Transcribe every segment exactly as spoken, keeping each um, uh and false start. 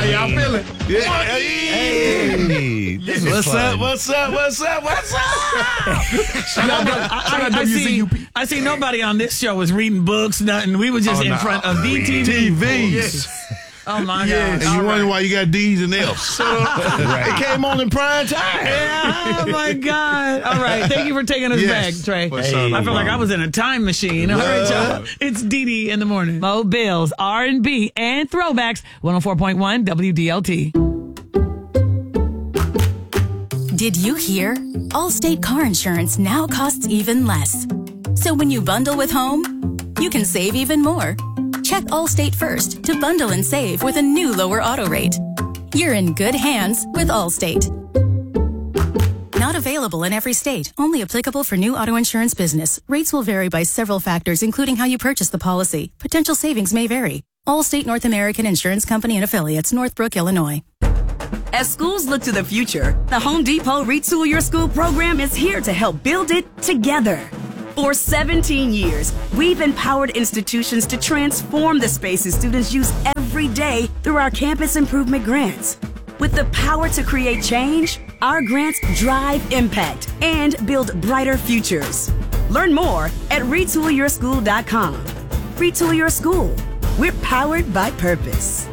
y'all feeling? Yeah. Hey. This is What's fun. up? What's up? What's up? What's up? Shout out, shout out I, I, see, W Z U P. I see nobody on this show was reading books, nothing. We were just Oh, in no. front of D T V. T Vs. Yes. Oh, my Yeah, God. and you All wonder right. why you got D's and F's. Right. It came on in prime time. Yeah, oh, my God. All right. Thank you for taking us Yes. back, Trey. For sure, no I feel like problem. I was in a time machine. All right, y'all. It's Dee Dee in the morning. Mo Bills, R and B, and throwbacks. one oh four point one W D L T. Did you hear? Allstate car insurance now costs even less. So when you bundle with home, you can save even more. Check Allstate first to bundle and save with a new lower auto rate. You're in good hands with Allstate. Not available in every state. Only applicable for new auto insurance business. Rates will vary by several factors, including how you purchase the policy. Potential savings may vary. Allstate North American Insurance Company and Affiliates, Northbrook, Illinois. As schools look to the future, the Home Depot Retool Your School program is here to help build it together. For seventeen years, we've empowered institutions to transform the spaces students use every day through our campus improvement grants. With the power to create change, our grants drive impact and build brighter futures. Learn more at retool your school dot com. Retool Your School. We're powered by purpose.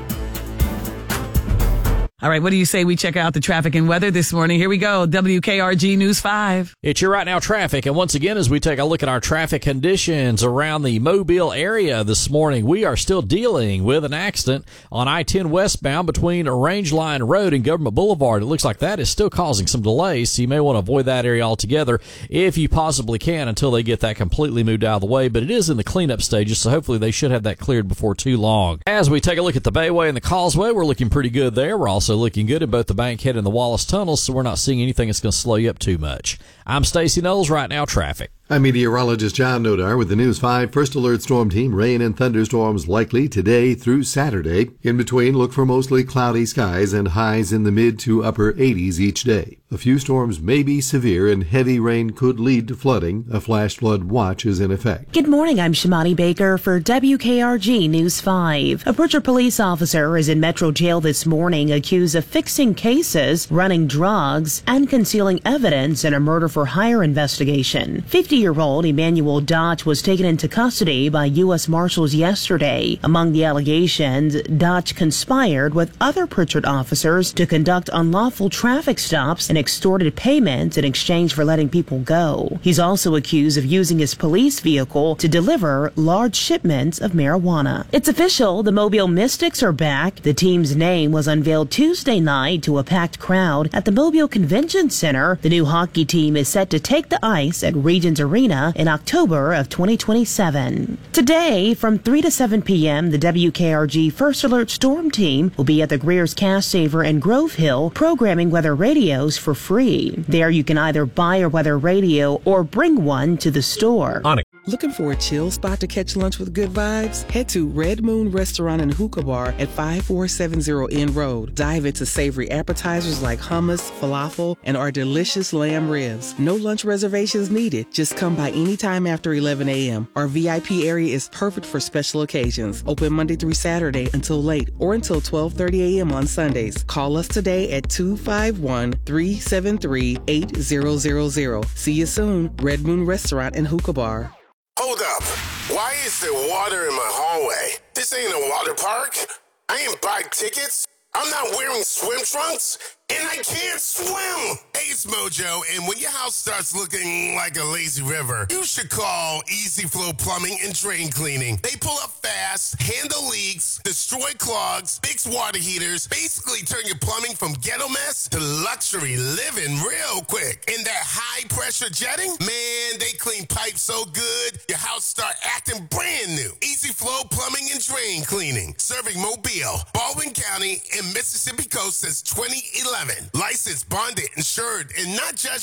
All right, what do you say we check out the traffic and weather this morning? Here we go. W K R G News five. It's your right now traffic. And once again, as we take a look at our traffic conditions around the Mobile area this morning, we are still dealing with an accident on I ten westbound between Rangeline Road and Government Boulevard. It looks like that is still causing some delays, so you may want to avoid that area altogether if you possibly can until they get that completely moved out of the way. But it is in the cleanup stages, so hopefully they should have that cleared before too long. As we take a look at the Bayway and the Causeway, we're looking pretty good there. We're also looking good in both the Bankhead and the Wallace tunnels, so we're not seeing anything that's going to slow you up too much. I'm Stacey Knowles, right now traffic. I'm meteorologist John Nodar with the News five First Alert Storm Team. Rain and thunderstorms likely today through Saturday. In between, look for mostly cloudy skies and highs in the mid to upper eighties each day. A few storms may be severe and heavy rain could lead to flooding. A flash flood watch is in effect. Good morning, I'm Shamani Baker for W K R G News five. A Bridger police officer is in Metro Jail this morning accused of fixing cases, running drugs, and concealing evidence in a murder-for-hire investigation. fifty-year-old Emmanuel Dotch was taken into custody by U S Marshals yesterday. Among the allegations, Dotch conspired with other Pritchard officers to conduct unlawful traffic stops and extorted payments in exchange for letting people go. He's also accused of using his police vehicle to deliver large shipments of marijuana. It's official, the Mobile Mystics are back. The team's name was unveiled Tuesday night to a packed crowd at the Mobile Convention Center. The new hockey team is set to take the ice at Regions Arena in October of twenty twenty-seven. Today, from three to seven p.m., the W K R G First Alert Storm Team will be at the Greer's Cash Saver in Grove Hill programming weather radios for free. There you can either buy a weather radio or bring one to the store. Looking for a chill spot to catch lunch with good vibes? Head to Red Moon Restaurant and Hookah Bar at five four seven zero N Road. Dive into savory appetizers like hummus, falafel, and our delicious lamb ribs. No lunch reservations needed. Just come by anytime after eleven a.m. Our V I P area is perfect for special occasions. Open Monday through Saturday until late or until twelve thirty a.m. on Sundays. Call us today at two five one, three seven three, eight zero zero zero. See you soon. Red Moon Restaurant and Hookah Bar. Hold up. Why is there water in my hallway? This ain't a water park. I ain't buy tickets. I'm not wearing swim trunks. And I can't swim. Hey, it's Mojo, and when your house starts looking like a lazy river, you should call Easy Flow Plumbing and Drain Cleaning. They pull up fast, handle leaks, destroy clogs, fix water heaters, basically turn your plumbing from ghetto mess to luxury living real quick. And that high-pressure jetting, man, they clean pipes so good, your house start acting brand new. Easy Flow Plumbing and Drain Cleaning, serving Mobile, Baldwin County, and Mississippi Coast since twenty eleven. Licensed, bonded, insured, and not judged